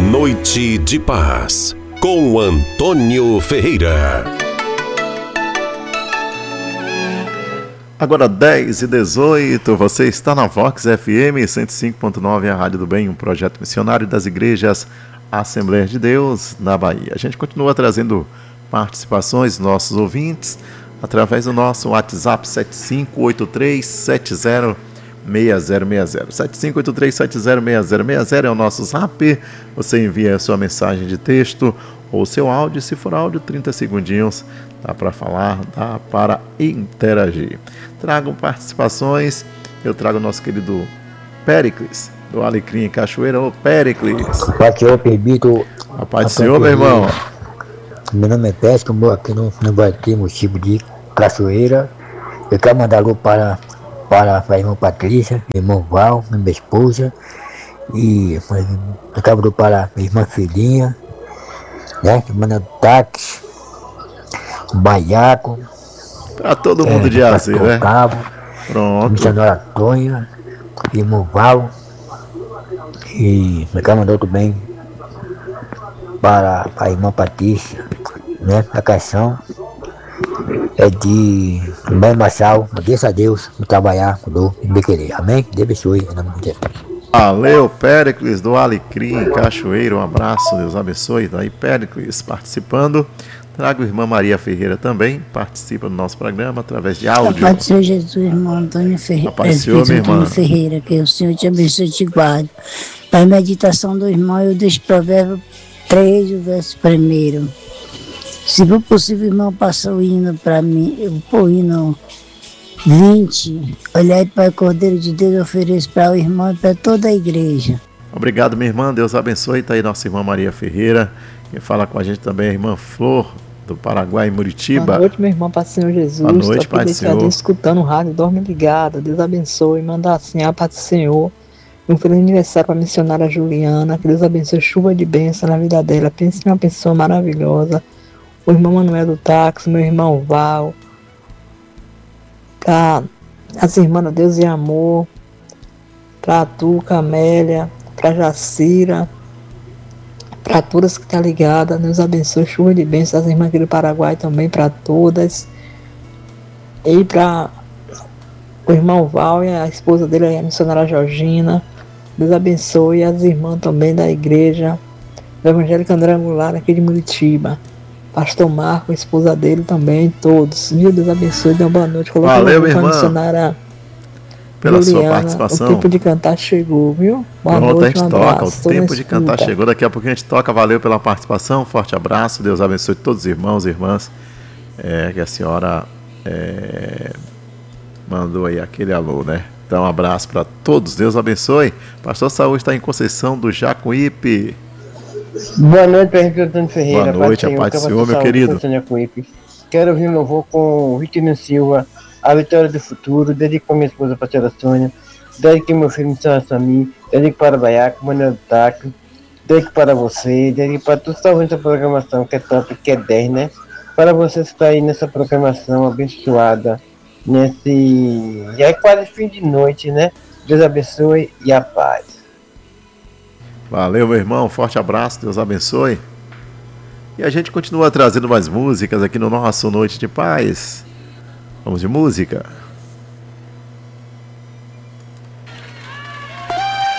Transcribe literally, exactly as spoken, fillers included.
Noite de Paz, com Antônio Ferreira. Agora dez e dezoito, você está na Vox F M cento e cinco ponto nove, a Rádio do Bem, um projeto missionário das igrejas Assembleia de Deus na Bahia. A gente continua trazendo participações dos nossos ouvintes através do nosso WhatsApp sete cinco oito três sete zero seis zero seis zero. sete cinco oito três sete zero seis zero seis zero é o nosso zap. Você envia a sua mensagem de texto ou seu áudio, se for áudio, trinta segundinhos, dá para falar, dá para interagir. Tragam participações, eu trago o nosso querido Péricles, do Alecrim em Cachoeira. Ô Péricles! Pai do Senhor, permito. A paz do Senhor, meu irmão. Meu nome é Péricles, eu moro aqui no, no Bairro município de Cachoeira. Eu quero mandar alô para, para a irmã Patrícia, irmão Val, minha esposa, e eu quero alô para minha irmã Filhinha, né, que manda táxi, Baiaco. Para todo mundo é, de Azer, né? Cabo, Pronto. missionária Tonha, irmão Val, e eu quero mandar também para a irmã Patrícia, né, a canção é de Mãe Marçal, agradeço a Deus por trabalhar com dor e me querer, amém? Deus abençoe, em nome de Jesus. Valeu, Péricles do Alecrim, Cachoeira, um abraço, Deus abençoe. Daí Péricles participando. Trago a irmã Maria Ferreira também, participa do nosso programa através de áudio. A paz do Senhor Jesus, irmão Antônio Ferreira. A paz do Senhor, minha irmã. Antônio Ferreira, que o Senhor te abençoe e te guarde. Para a meditação do irmão, eu deixo Provérbios três, o verso primeiro. Se for possível, irmão, passa o hino para mim, o hino vinte. Olhai para o Cordeiro de Deus, ofereço para o irmão e para toda a igreja. Obrigado, minha irmã, Deus abençoe. Está aí nossa irmã Maria Ferreira. Quem fala com a gente também é a irmã Flor, do Paraguai, em Muritiba. Boa noite, meu irmão, Pai do Senhor Jesus. Boa noite, Pai do Senhor. Escutando o rádio, dorme ligado. Deus abençoe, manda assim, a paz do Senhor. Um feliz aniversário para a missionária Juliana. Que Deus abençoe, chuva de bênção na vida dela. Pense em uma pessoa maravilhosa. O irmão Manuel do táxi, meu irmão Val. Tá, as irmãs Deus e Amor. Para tu, Camélia. Para Jacira. Para todas que estão tá ligadas, Deus abençoe, chuva de bênçãos, as irmãs aqui do Paraguai também, para todas. E para o irmão Val e a esposa dele, a missionária Georgina. Deus abençoe as irmãs também da igreja do Evangélico André Angular, aqui de Muritiba. Pastor Marco, a esposa dele também, todos. Viu? Deus abençoe, dê uma boa noite. Coloca Valeu, minha irmã. A missionária Pela Juliana, sua participação. O tempo de cantar chegou, viu? Boa Pronto, noite, a gente um toca, abraço, o tempo de escuta. cantar chegou, daqui a pouquinho a gente toca. Valeu pela participação, forte abraço, Deus abençoe todos os irmãos e irmãs, é, que a senhora é, mandou aí aquele alô, né? Então um abraço para todos, Deus abençoe. Pastor Saúl está em Conceição do Jacuípe. Boa noite, Pastor Antônio Ferreira. Boa noite, a paz do Senhor, meu querido. Quero ouvir um louvor com o Vitorino Silva, A Vitória do Futuro. Dedico para minha esposa, a pastora Sônia. Dedico meu filho, Missionário Sami. Dedico para o Baiaco, Manuel do Taco. Dedico para você. Dedico para todos que estão ouvindo essa programação, que é top, que é dez, né? Para você que está aí nessa programação abençoada, nesse... já é quase fim de noite, né? Deus abençoe e a paz. Valeu, meu irmão, forte abraço, Deus abençoe. E a gente continua trazendo mais músicas aqui no nosso Noite de Paz. Vamos de música?